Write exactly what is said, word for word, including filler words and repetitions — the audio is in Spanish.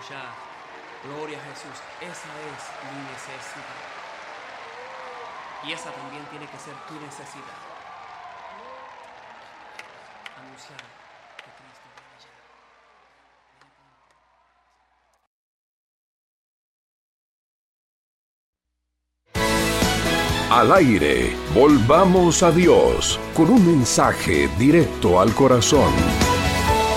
Aleluya. Gloria a Jesús. Esa es mi necesidad. Y esa también tiene que ser tu necesidad. Anunciar que Cristo viene ya. Al aire, volvamos a Dios, con un mensaje directo al corazón.